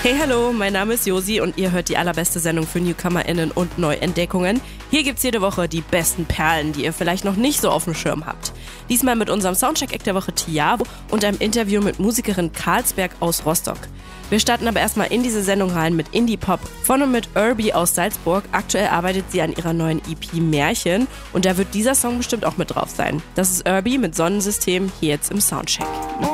Hey, hallo, mein Name ist Josi und ihr hört die allerbeste Sendung für NewcomerInnen und Neuentdeckungen. Hier gibt's jede Woche die besten Perlen, die ihr vielleicht noch nicht so auf dem Schirm habt. Diesmal mit unserem Soundcheck-Act der Woche Tiavo und einem Interview mit Musikerin Karlsberg aus Rostock. Wir starten aber erstmal in diese Sendung rein mit Indie-Pop von und mit Irby aus Salzburg. Aktuell arbeitet sie an ihrer neuen EP Märchen und da wird dieser Song bestimmt auch mit drauf sein. Das ist Irby mit Sonnensystem hier jetzt im Soundcheck.